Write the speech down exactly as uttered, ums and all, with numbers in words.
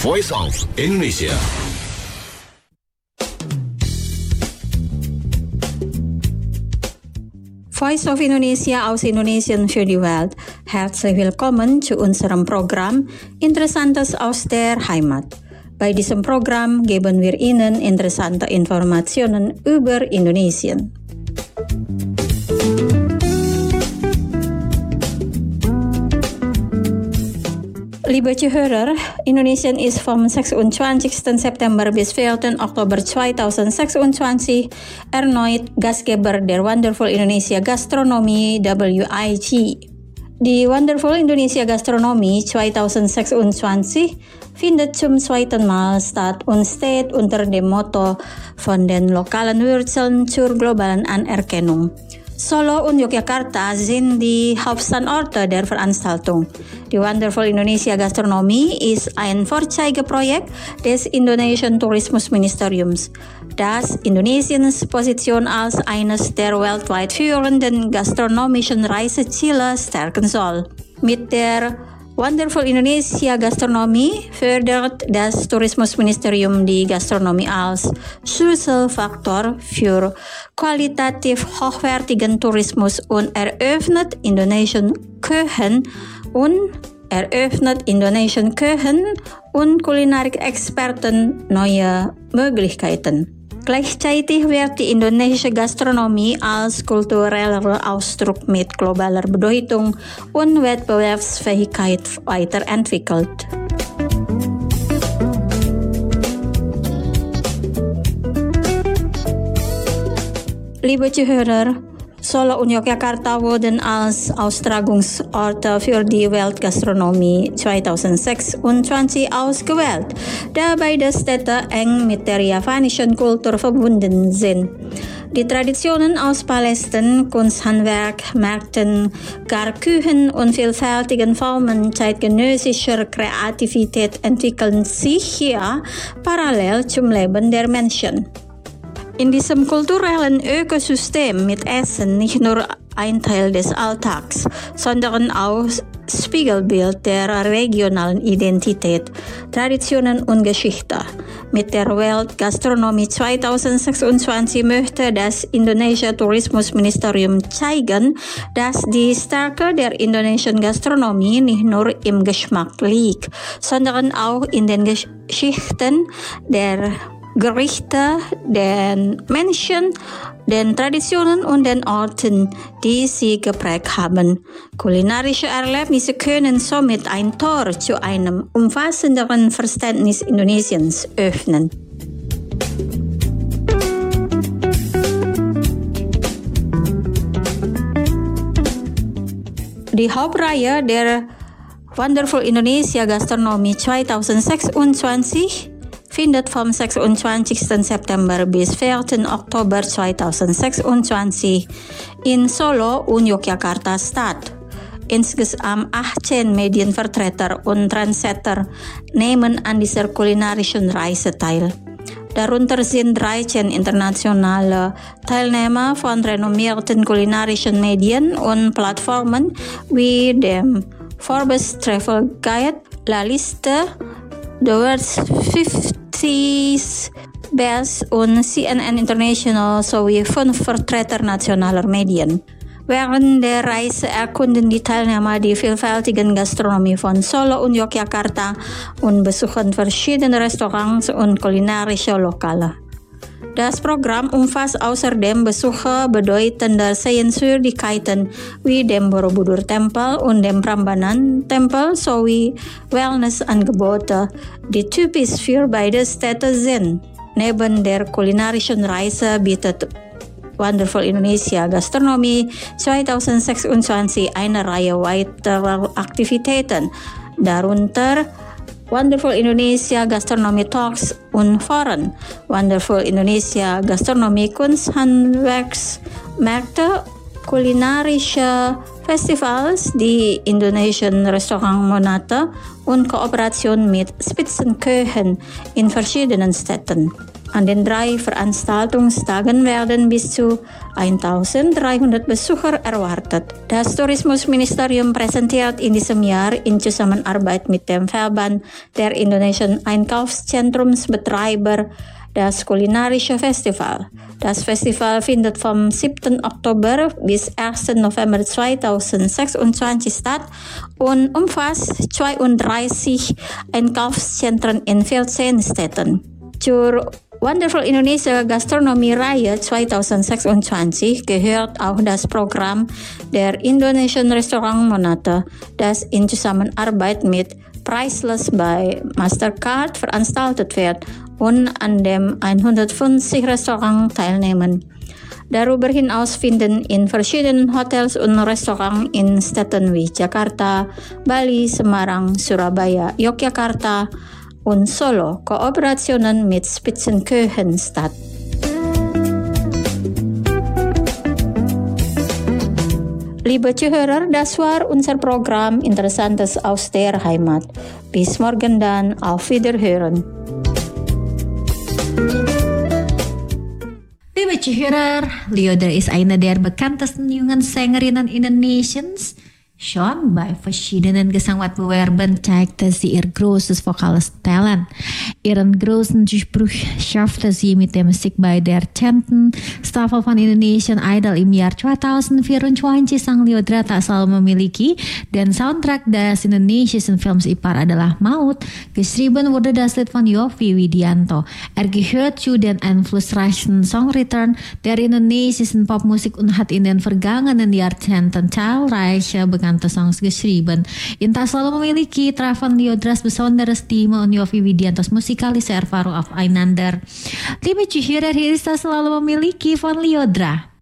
Voice of Indonesia. Voice of Indonesia aus Indonesien für die Welt. Herzlich willkommen zu unserem Programm Interessantes aus der Heimat. Bei diesem Programm geben wir Ihnen interessante Informationen über Indonesien. Liebe Zuhörer, Indonesien ist vom sechsundzwanzigsten September bis vierten Oktober zweitausendsechsundzwanzig erneut Gastgeber der Wonderful Indonesia Gastronomie W I G. Die Wonderful Indonesia Gastronomie zweitausendsechsundzwanzig findet zum zweiten Mal statt und steht unter dem Motto von den lokalen Wurzeln zur globalen Anerkennung. Solo und Yogyakarta sind die Hauptstandorte der Veranstaltung. Die Wonderful Indonesia Gastronomie ist ein Vorzeigeprojekt des Indonesian Tourismusministeriums, das Indonesiens Position als eines der weltweit führenden gastronomischen Reiseziele stärken soll. Mit der Wonderful Indonesia Gastronomie fördert das Tourismusministerium die Gastronomie als Schlüsselfaktor für qualitativ hochwertigen Tourismus und eröffnet Indonesian Köchen und eröffnet Indonesian Köchen und Kulinarik-Experten neue Möglichkeiten. Gleichzeitig wird die indonesische Gastronomie als kultureller Ausdruck mit globaler Bedeutung und Wettbewerbsfähigkeit weiterentwickelt. Liebe Zuhörer, Solo und Yogyakarta wurden als Austragungsorte für die Weltgastronomie zweitausendsechsundzwanzig ausgewählt, da beide Städte eng mit der japanischen Kultur verbunden sind. Die Traditionen aus Palästen, Kunsthandwerk, Märkten, Garküchen und vielfältigen Formen zeitgenössischer Kreativität entwickeln sich hier parallel zum Leben der Menschen. In diesem kulturellen Ökosystem mit Essen nicht nur ein Teil des Alltags, sondern auch Spiegelbild der regionalen Identität, Traditionen und Geschichte. Mit der Weltgastronomie zweitausendsechsundzwanzig möchte das indonesische Tourismusministerium zeigen, dass die Stärke der indonesischen Gastronomie nicht nur im Geschmack liegt, sondern auch in den Geschichten der Gerichte, den Menschen, den Traditionen und den Orten, die sie geprägt haben. Kulinarische Erlebnisse können somit ein Tor zu einem umfassenderen Verständnis Indonesiens öffnen. Die Hauptreihe der Wonderful Indonesia Gastronomie zweitausendsechsundzwanzig findet vom sechsundzwanzigsten September bis vierten Oktober zweitausendsechsundzwanzig in Solo und Yogyakarta statt. Insgesamt achtzehn Medienvertreter und Trendsetter nehmen an dieser kulinarischen Reise teil. Darunter sind dreizehn internationale Teilnehmer von renommierten kulinarischen Medien und Plattformen wie dem Forbes Travel Guide, La Liste, The World's fifty Best und C N N International sowie fünf Vertreter nationaler Medien. Während der Reise erkunden die Teilnehmer die vielfältigen Gastronomie von Solo und Yogyakarta und besuchen verschiedene Restaurants und kulinarische Lokale. Das Programm umfasst außerdem Besuche bedeutender Sehenswürdigkeiten wie dem Borobudur-Tempel und dem Prambanan-Tempel sowie Wellnessangebote, die typisch für beide Städte sind. Neben der kulinarischen Reise bietet Wonderful Indonesia Gastronomie zweitausendsechsundzwanzig eine Reihe weiterer Aktivitäten, darunter Wonderful Indonesia Gastronomie Talks und Foren, Wonderful Indonesia Gastronomie Kunsthandwerksmärkte, kulinarische Festivals, die Indonesian Restaurantmonate und Kooperation mit Spitzenköchen in verschiedenen Städten. An den drei Veranstaltungstagen werden bis zu eintausenddreihundert Besucher erwartet. Das Tourismusministerium präsentiert in diesem Jahr in Zusammenarbeit mit dem Verband der Indonesian Einkaufszentrumsbetreiber das kulinarische Festival. Das Festival findet vom siebten Oktober bis ersten November zweitausendsechsundzwanzig statt und umfasst zweiunddreißig Einkaufszentren in vierzehn Städten. Zur Wonderful Indonesia Gastronomie Raya zweitausendsechsundzwanzig gehört auch das Programm der Indonesian Restaurantmonate, das in Zusammenarbeit mit Priceless bei Mastercard veranstaltet wird und an dem hundertfünfzig Restaurants teilnehmen. Darüber hinaus finden in verschiedenen Hotels und Restaurants in Städten wie Jakarta, Bali, Semarang, Surabaya, Yogyakarta und Solo Kooperationen mit Spitzenköchen statt. Liebe Zuhörer, das war unser Programm Interessantes aus der Heimat. Bis morgen dann, auf Wiederhören. Liebe Zuhörer, Lyodra ist eine der bekanntesten jungen Sängerinnen Indonesiens. Schon bei verschiedenen Gesangwettbewerben zeigte sie ihr großes vokales Talent. Ihren großen Durchbruch schaffte sie mit der Musik bei der zehnten Staffel von Indonesian Idol im Jahr zweitausendvierundzwanzig. Sang Lyodra tak selalu memiliki, dan soundtrack des indonesischen Films Ipar adalah Maut. Geschrieben wurde das Lied von Yovie Widianto. Er gehört zu den einflussreichsten Songwritern der indonesischen Popmusik und hat in den vergangenen Jahrzehnten zahlreiche bekannte Songs geschrieben. In tak selalu memiliki, trafen Lyodras besondere Stimme und Yovie Widiantos musikalische Erfahrung aufeinander. Liebe Zuhörer, hier ist tak selalu memiliki von Lyodra.